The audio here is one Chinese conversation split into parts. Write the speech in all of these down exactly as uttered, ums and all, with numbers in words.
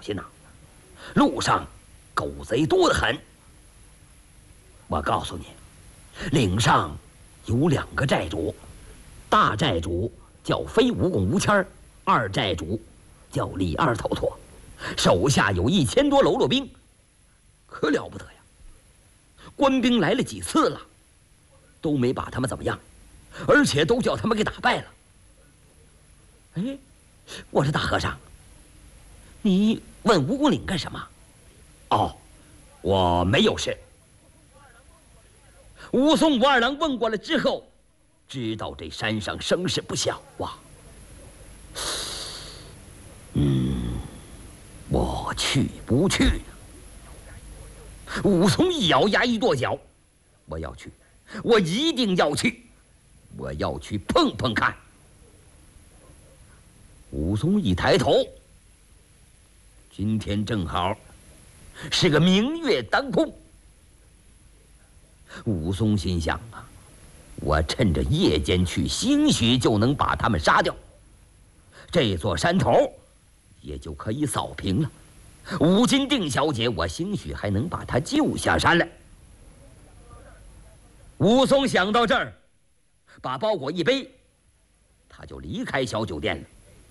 心呐，路上狗贼多得很。我告诉你，岭上有两个寨主，大寨主叫飞蜈蚣吴谦儿，二寨主叫李二头陀，手下有一千多喽啰兵，可了不得呀！官兵来了几次了，都没把他们怎么样，而且都叫他们给打败了。哎，我说大和尚，你问蜈蚣岭干什么？哦，我没有事。武松武二郎问过了之后，知道这山上声势不小啊。嗯，我去不去呢？武松一咬牙一跺脚，我要去，我一定要去，我要去碰碰看。武松一抬头，今天正好是个明月当空。武松心想啊，我趁着夜间去，兴许就能把他们杀掉，这座山头也就可以扫平了。五金定小姐，我兴许还能把她救下山来。武松想到这儿，把包裹一背，他就离开小酒店了。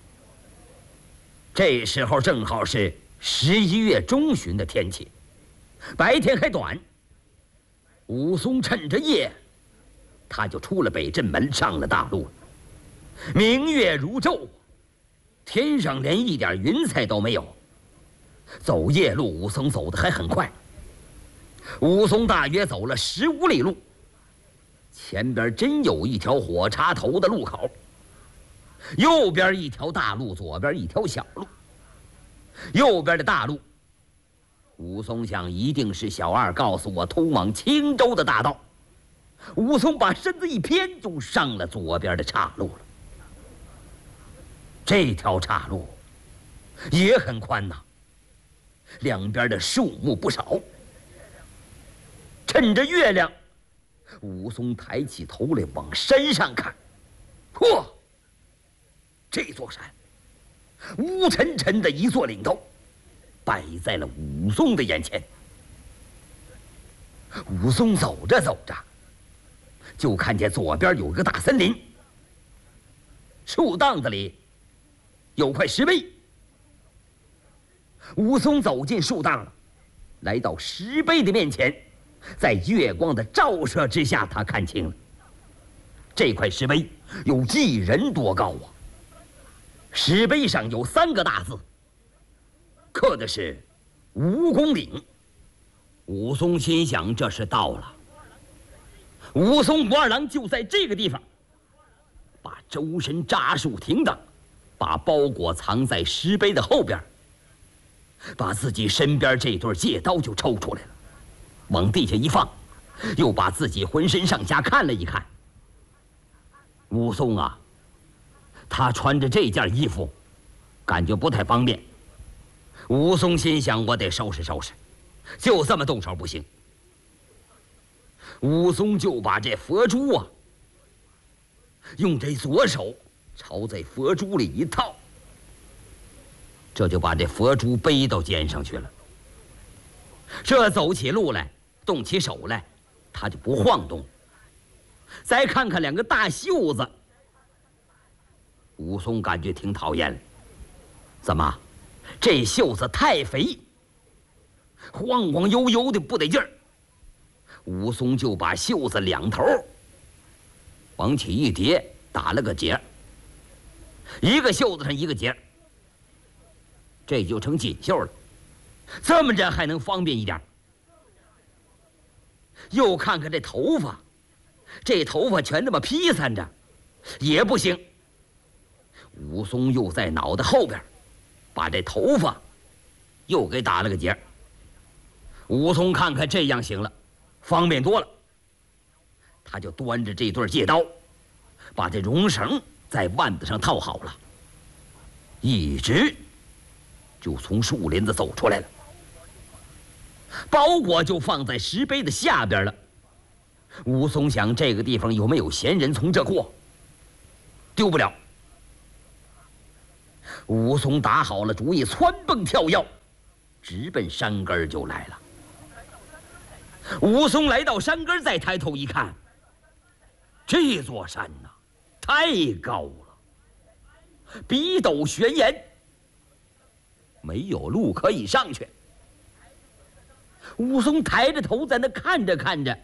这时候正好是十一月中旬的天气，白天还短。武松趁着夜，他就出了北镇门，上了大路。明月如昼，天上连一点云彩都没有。走夜路，武松走得还很快。武松大约走了十五里路，前边真有一条火插头的路口，右边一条大路，左边一条小路。右边的大路，武松想一定是小二告诉我通往青州的大道。武松把身子一偏，就上了左边的岔路了。这条岔路也很宽呐，两边的树木不少。趁着月亮，武松抬起头来往山上看，嚯，这座山乌沉沉的一座岭头，摆在了武松的眼前。武松走着走着，就看见左边有个大森林，树档子里有块石碑。武松走进树档，来到石碑的面前，在月光的照射之下，他看清了这块石碑有一人多高啊！石碑上有三个大字，刻的是蜈蚣岭。武松心想，这是到了。武松武二郎就在这个地方，把周身扎树停当，把包裹藏在石碑的后边，把自己身边这对戒刀就抽出来了，往地下一放，又把自己浑身上下看了一看。武松啊，他穿着这件衣服，感觉不太方便。武松心想，我得收拾收拾，就这么动手不行。武松就把这佛珠啊，用这左手朝在佛珠里一套，这就把这佛珠背到肩上去了。这走起路来，动起手来，他就不晃动。再看看两个大袖子，武松感觉挺讨厌了。怎么，这袖子太肥，晃晃悠悠的不得劲儿。武松就把袖子两头往起一叠，打了个结，一个袖子上一个结，这就成锦绣了。这么着还能方便一点。又看看这头发，这头发全这么披散着，也不行。武松又在脑袋后边把这头发又给打了个结。武松看看这样行了，方便多了，他就端着这对戒刀，把这绒绳在腕子上套好了，一直就从树林子走出来了。包裹就放在石碑的下边了。武松想，这个地方有没有闲人从这过？丢不了。武松打好了主意，蹿蹦跳跃直奔山根就来了。武松来到山根，再抬头一看，这座山呐，太高了，笔陡悬崖，没有路可以上去。武松抬着头在那看着看着，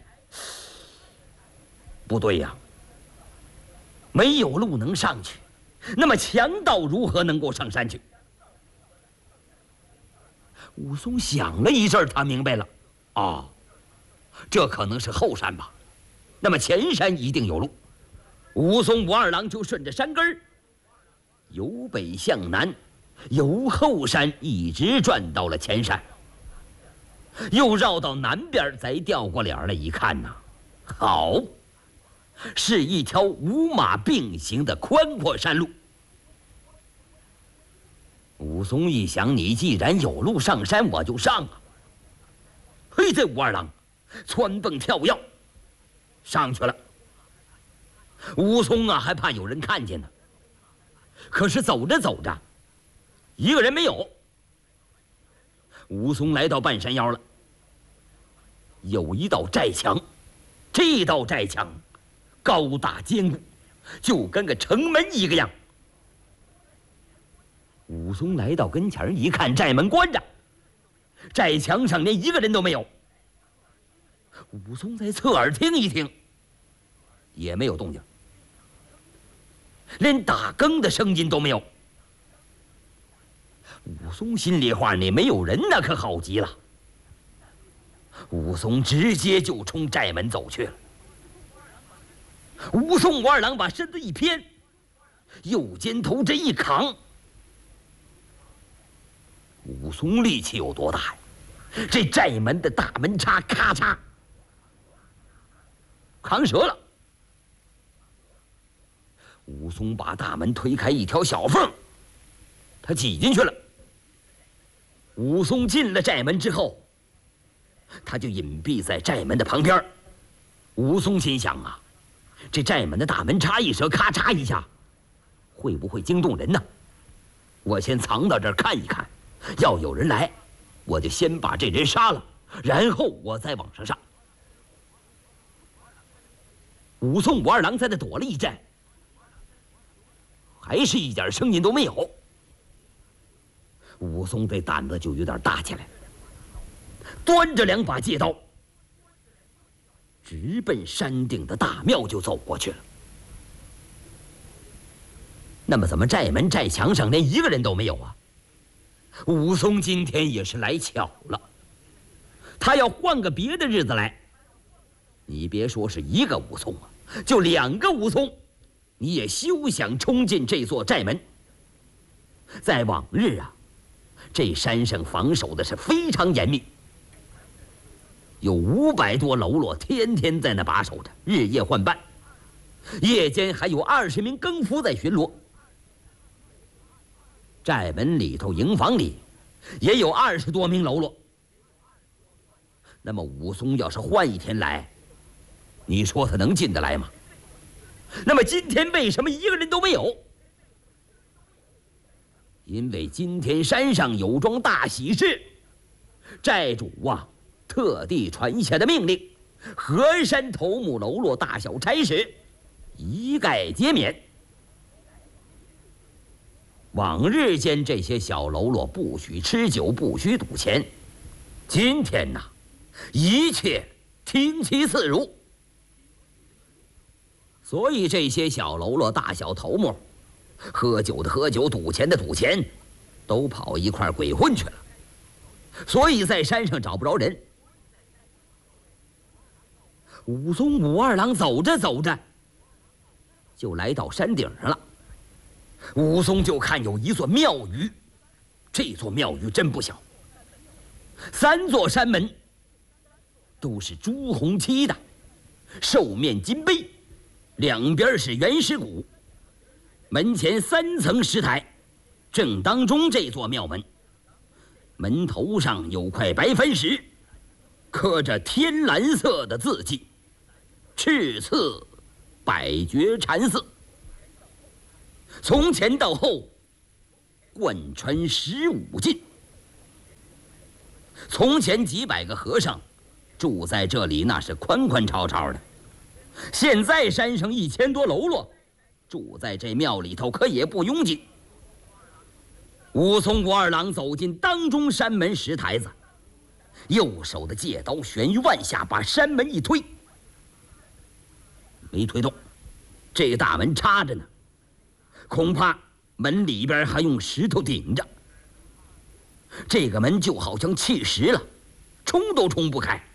不对呀，没有路能上去，那么强盗如何能够上山去？武松想了一阵，他明白了，啊，这可能是后山吧，那么前山一定有路。武松武二郎就顺着山根儿，由北向南，由后山一直转到了前山，又绕到南边，再调过脸来一看呐，好，是一条五马并行的宽阔山路。武松一想，你既然有路上山，我就上啊！嘿，这武二郎蹿蹦跳跃上去了。武松啊，还怕有人看见呢。可是走着走着，一个人没有。武松来到半山腰了，有一道寨墙，这道寨墙高大坚固，就跟个城门一个样。武松来到跟前一看，寨门关着，寨墙上连一个人都没有。武松在侧耳听一听，也没有动静，连打更的声音都没有。武松心里话，你没有人那可好极了。武松直接就冲寨门走去了。武松武二郎把身子一偏，右肩头这一扛，武松力气有多大呀？这寨门的大门插咔嚓扛折了。武松把大门推开一条小缝，他挤进去了。武松进了寨门之后，他就隐蔽在寨门的旁边。武松心想啊，这寨门的大门插一折，咔嚓一下，会不会惊动人呢？我先藏到这儿看一看，要有人来，我就先把这人杀了，然后我再往上上。武松武二郎在那躲了一阵，还是一点声音都没有。武松这胆子就有点大起来，端着两把戒刀，直奔山顶的大庙就走过去了。那么怎么寨门寨墙上连一个人都没有啊？武松今天也是来巧了，他要换个别的日子来，你别说是一个武松啊，就两个武松，你也休想冲进这座寨门。在往日啊，这山上防守的是非常严密，有五百多喽啰天天在那把守着，日夜换班，夜间还有二十名更夫在巡逻。寨门里头营房里也有二十多名喽啰。那么武松要是换一天来，你说他能进得来吗？那么今天为什么一个人都没有？因为今天山上有桩大喜事，寨主啊特地传下的命令，河山头目喽啰大小差事一概皆免。往日间这些小喽啰不许吃酒，不许赌钱，今天呐，一切听其自如。所以这些小喽啰大小头目，喝酒的喝酒，赌钱的赌钱，都跑一块鬼混去了，所以在山上找不着人。武松武二郎走着走着，就来到山顶上了。武松就看有一座庙宇，这座庙宇真不小，三座山门都是朱红漆的，兽面金碑，两边是原石鼓，门前三层石台，正当中这座庙门，门头上有块白帆石，刻着天蓝色的字迹，赤刺百绝禅寺。从前到后贯穿十五进， 从前几百个和尚住在这里，那是宽宽敞敞的。现在山上一千多喽啰，住在这庙里头可也不拥挤。武松武二郎走进当中山门石台子，右手的戒刀悬于腕下，把山门一推，没推动。这个大门插着呢，恐怕门里边还用石头顶着。这个门就好像砌实了，冲都冲不开。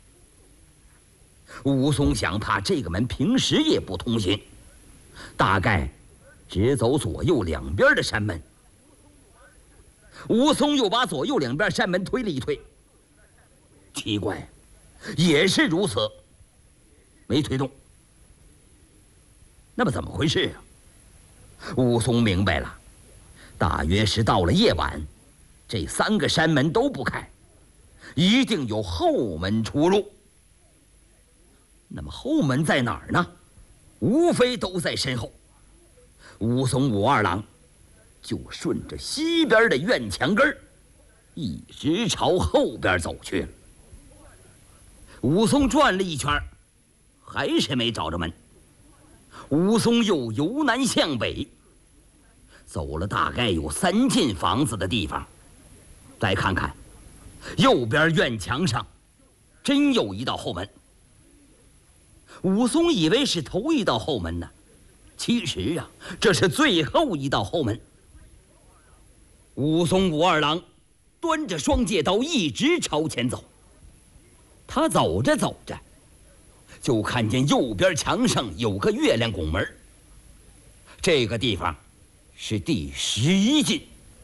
武松想，怕这个门平时也不通行，大概只走左右两边的山门。武松又把左右两边山门推了一推，奇怪，也是如此，没推动。那么怎么回事啊？武松明白了，大约是到了夜晚，这三个山门都不开，一定有后门出入。那么后门在哪儿呢？无非都在身后。武松武二郎就顺着西边的院墙根儿，一直朝后边走去了。武松转了一圈，还是没找着门。武松又由南向北，走了大概有三进房子的地方，再看看右边院墙上，真有一道后门。武松以为是头一道后门呢，其实啊，这是最后一道后门。武松武二郎端着双戒刀一直朝前走，他走着走着，就看见右边墙上有个月亮拱门，这个地方是第十一进。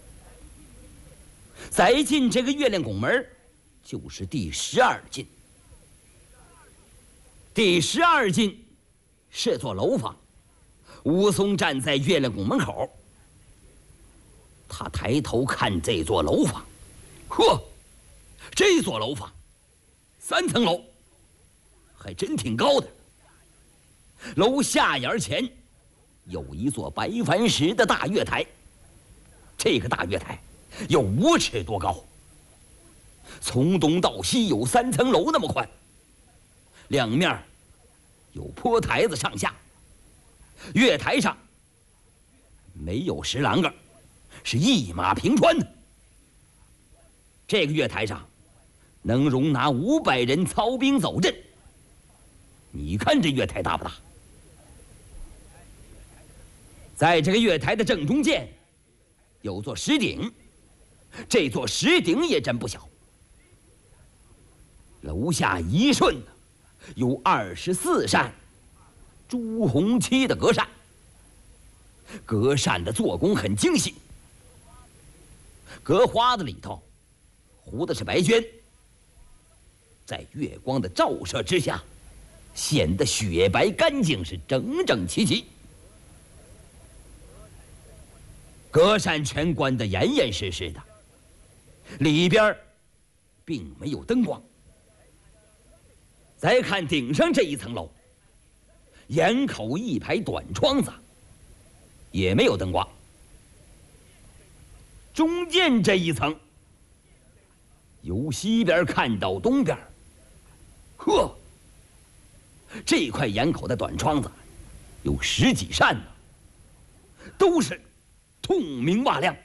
再进这个月亮拱门，就是第十二进。第十二进是座楼房，武松站在月亮拱门口，他抬头看这座楼房，呵，这座楼房三层楼，还真挺高的。楼下沿前有一座白矾石的大月台，这个大月台有五尺多高，从东到西有三层楼那么宽，两面有坡台子上下。月台上没有石栏杆，是一马平川的。这个月台上能容纳五百人操兵走阵，你看这月台大不大？在这个月台的正中间有座石鼎，这座石鼎也真不小。楼下一顺有二十四扇朱红漆的隔扇，隔扇的做工很精细，隔花子里头糊的是白绢，在月光的照射之下，显得雪白干净，是整整齐齐。隔扇全关得严严实实的，里边并没有灯光。再看顶上这一层楼，檐口一排短窗子，也没有灯光。中间这一层，由西边看到东边，呵，这块檐口的短窗子有十几扇呢，都是透明瓦亮。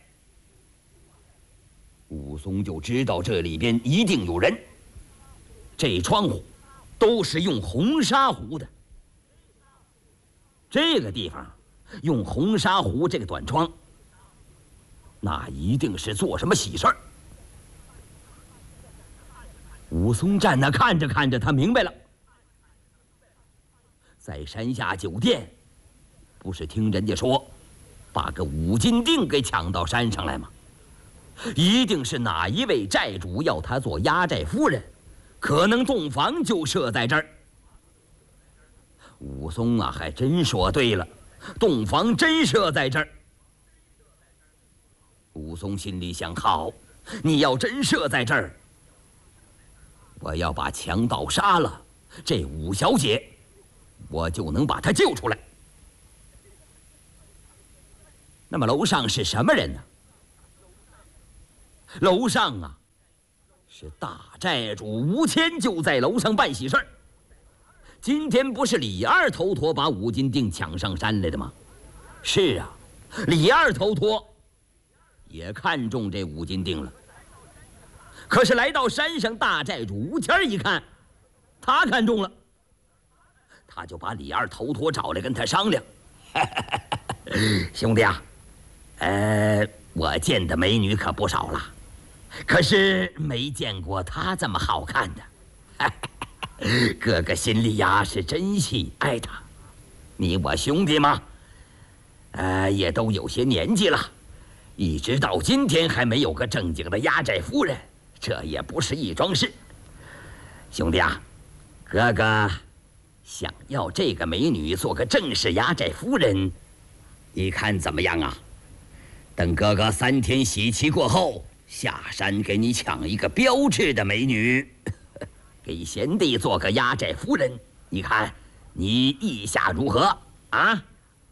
武松就知道这里边一定有人。这窗户都是用红纱糊的，这个地方用红纱糊这个短窗，那一定是做什么喜事儿。武松站那看着看着，他明白了，在山下酒店，不是听人家说把个五金锭给抢到山上来吗？一定是哪一位债主要他做压寨夫人，可能洞房就设在这儿。武松啊，还真说对了，洞房真设在这儿。武松心里想：好，你要真设在这儿，我要把强盗杀了，这武小姐我就能把她救出来。那么楼上是什么人呢？楼上啊， 是大寨主吴谦就在楼上办喜事儿。今天不是李二头陀把武金锭抢上山来的吗？是啊，李二头陀也看中这武金锭了。可是来到山上，大寨主吴谦一看，他看中了，他就把李二头陀找来跟他商量。兄弟啊，呃，我见的美女可不少了，可是没见过她这么好看的。哥哥心里呀是真喜爱她，你我兄弟嘛，呃，也都有些年纪了，一直到今天还没有个正经的压寨夫人，这也不是一桩事。兄弟啊，哥哥想要这个美女做个正式压寨夫人，你看怎么样啊？等哥哥三天喜期过后，下山给你抢一个标致的美女，给贤弟做个压寨夫人，你看你意下如何啊？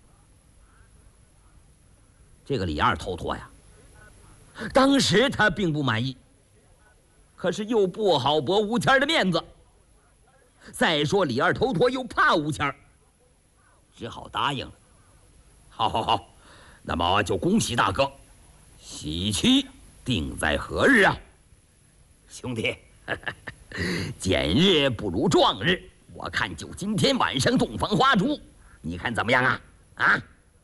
这个李二头陀呀，当时他并不满意，可是又不好驳吴谦的面子。再说李二头陀又怕吴谦，只好答应了。好好好，那么就恭喜大哥，喜期定在何日啊？兄弟，捡日不如撞日，我看就今天晚上洞房花烛，你看怎么样啊？啊！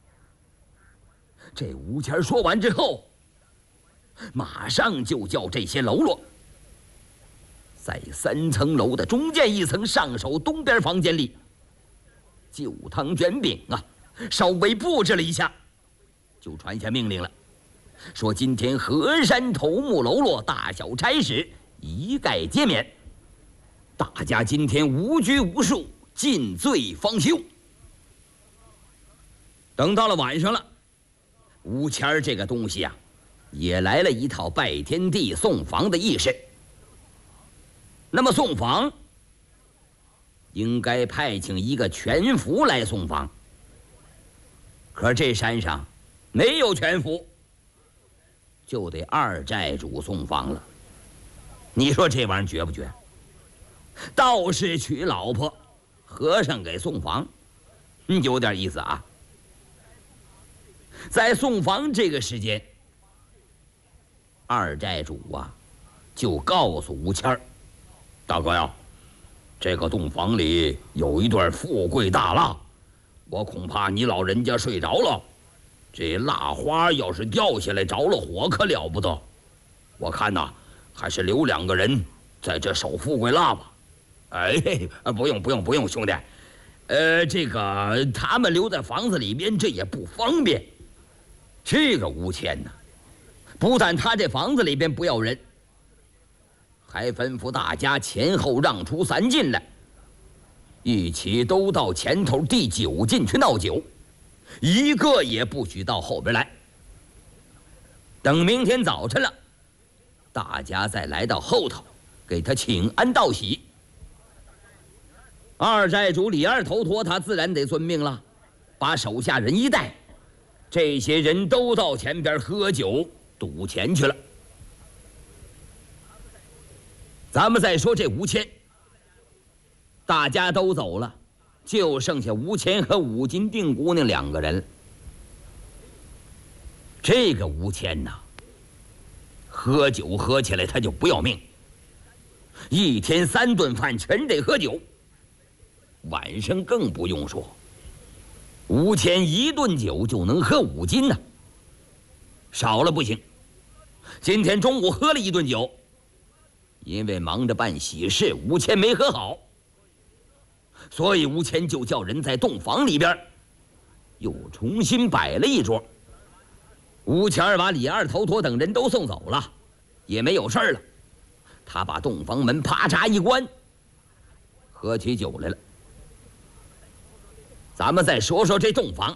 这吴谦说完之后，马上就叫这些喽啰在三层楼的中间一层上手东边房间里，酒汤卷饼啊，稍微布置了一下，就传下命令了，说今天河山头目喽啰大小差事一概皆免，大家今天无拘无束，尽醉方休。等到了晚上了，吴谦这个东西啊，也来了一套拜天地送房的仪式。那么送房应该派请一个全福来送房，可这山上没有全福，就得二寨主送房了。你说这玩意儿绝不绝？道士娶老婆，和尚给送房，有点意思啊。在送房这个时间，二寨主啊就告诉吴谦儿，大哥呀，这个洞房里有一段富贵大蜡，我恐怕你老人家睡着了，这蜡花要是掉下来着了火可了不得。我看呐，还是留两个人在这守富贵蜡吧。哎，不用不用不用，兄弟，呃，这个他们留在房子里边，这也不方便。这个吴谦呢，不但他这房子里边不要人，还吩咐大家前后让出三进来，一起都到前头第九进去闹酒，一个也不许到后边来。等明天早晨了，大家再来到后头给他请安道喜。二寨主李二头陀他自然得遵命了，把手下人一带，这些人都到前边喝酒赌钱去了。咱们再说这吴谦，大家都走了，就剩下吴谦和武金锭姑娘两个人。这个吴谦呐，喝酒喝起来他就不要命，一天三顿饭全得喝酒，晚上更不用说，吴谦一顿酒就能喝五斤呢，少了不行。今天中午喝了一顿酒，因为忙着办喜事，吴谦没喝好，所以吴谦就叫人在洞房里边又重新摆了一桌。吴谦把李二头陀等人都送走了，也没有事了，他把洞房门啪嚓一关，喝起酒来了。咱们再说说这洞房，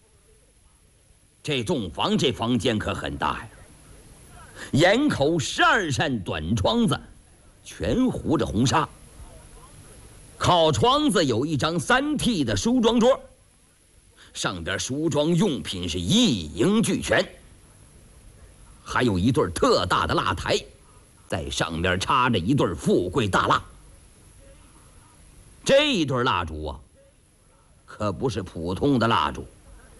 这洞房这房间可很大呀，檐口十二扇短窗子，全糊着红纱。靠窗子有一张三屉的梳妆桌，上边梳妆用品是一应俱全，还有一对特大的蜡台， 在上面插着一对富贵大蜡。这对蜡烛啊，可不是普通的蜡烛，